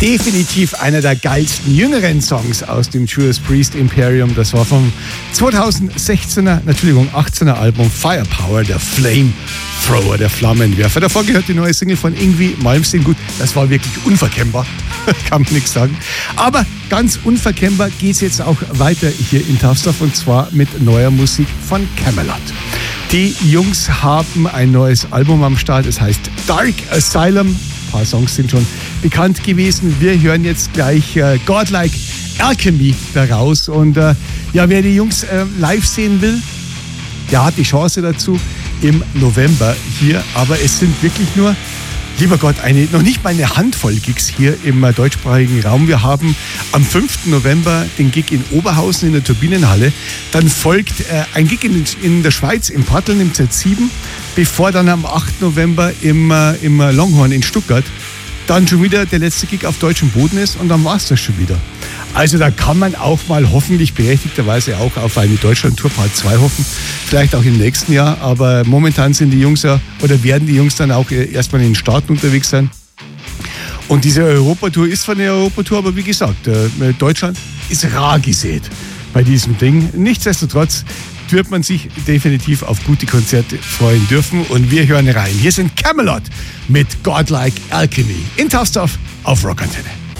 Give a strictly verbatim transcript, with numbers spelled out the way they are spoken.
definitiv einer der geilsten jüngeren Songs aus dem Judas Priest Imperium. Das war vom zweitausendsechzehner, Entschuldigung, achtzehner Album Firepower, der Flamethrower, der Flammenwerfer. Davor gehört die neue Single von Yngwie Malmsteen. Gut, das war wirklich unverkennbar, kann man nichts sagen. Aber ganz unverkennbar geht es jetzt auch weiter hier in Tafsdorf, und zwar mit neuer Musik von Kamelot. Die Jungs haben ein neues Album am Start, es heißt Dark Asylum. Ein paar Songs sind schon bekannt gewesen. Wir hören jetzt gleich äh, Godlike Alchemy daraus. Und äh, ja, wer die Jungs äh, live sehen will, der hat die Chance dazu im November hier. Aber es sind wirklich nur, lieber Gott, eine, noch nicht mal eine Handvoll Gigs hier im äh, deutschsprachigen Raum. Wir haben am fünften November den Gig in Oberhausen in der Turbinenhalle. Dann folgt äh, ein Gig in, in der Schweiz, im Patteln, im Z sieben. Bevor dann am achten November im, äh, im Longhorn in Stuttgart dann schon wieder der letzte Gig auf deutschem Boden ist, und dann war es das schon wieder. Also da kann man auch mal hoffentlich berechtigterweise auch auf eine Deutschland-Tour Part zwei hoffen, vielleicht auch im nächsten Jahr, aber momentan sind die Jungs ja, oder werden die Jungs dann auch erstmal in den Staaten unterwegs sein. Und diese Europatour ist von der Europatour, aber wie gesagt, äh, Deutschland ist rar gesät bei diesem Ding. Nichtsdestotrotz wird man sich definitiv auf gute Konzerte freuen dürfen, und wir hören rein. Hier sind Kamelot mit Godlike Alchemy in Tafsdorf auf Rockantenne.